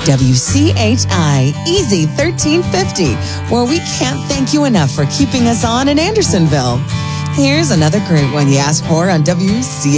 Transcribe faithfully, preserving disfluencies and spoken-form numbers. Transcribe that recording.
W C H I Easy thirteen fifty, where we can't thank you enough for keeping us on in Andersonville. Here's another great one you asked for on W C